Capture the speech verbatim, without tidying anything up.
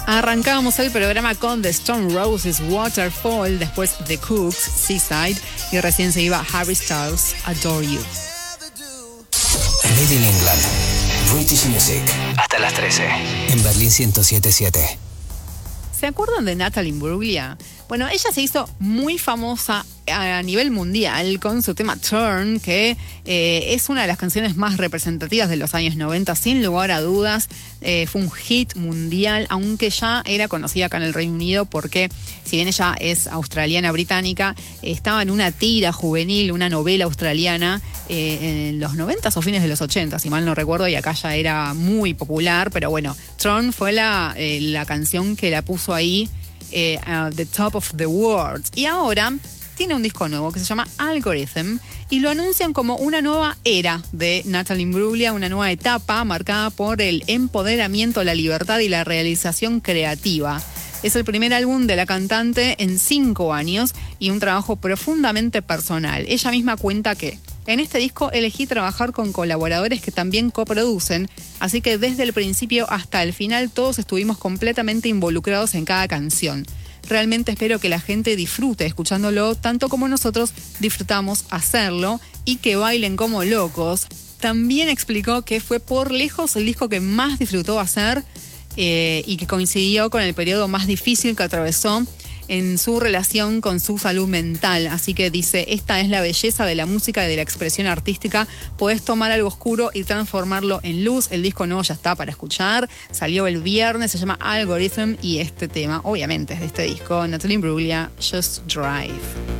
Arrancábamos el programa con The Stone Roses, Waterfall, después The Cooks, Seaside, y recién se iba Harry Styles, Adore You. Made in England, British Music, hasta las trece, en Berlín ciento siete punto siete. ¿Se acuerdan de Natalie Imbruglia? Bueno, ella se hizo muy famosa a nivel mundial con su tema Turn, que eh, es una de las canciones más representativas de los años noventa, sin lugar a dudas. Eh, fue un hit mundial, aunque ya era conocida acá en el Reino Unido porque, si bien ella es australiana británica, estaba en una tira juvenil, una novela australiana eh, en los noventa o fines de los ochenta, si mal no recuerdo, y acá ya era muy popular, pero bueno, Turn fue la, eh, la canción que la puso ahí eh, at the top of the world. Y ahora tiene un disco nuevo que se llama Algorithm y lo anuncian como una nueva era de Natalie Imbruglia, una nueva etapa marcada por el empoderamiento, la libertad y la realización creativa. Es el primer álbum de la cantante en cinco años y un trabajo profundamente personal. Ella misma cuenta que en este disco elegí trabajar con colaboradores que también coproducen, así que desde el principio hasta el final todos estuvimos completamente involucrados en cada canción. Realmente espero que la gente disfrute escuchándolo tanto como nosotros disfrutamos hacerlo y que bailen como locos. También explicó que fue por lejos el disco que más disfrutó hacer eh, y que coincidió con el periodo más difícil que atravesó en su relación con su salud mental. Así que dice, esta es la belleza de la música y de la expresión artística. Podés tomar algo oscuro y transformarlo en luz. El disco nuevo ya está para escuchar. Salió el viernes, se llama Algorithm y este tema, obviamente, es de este disco, Natalie Imbruglia, Just Drive.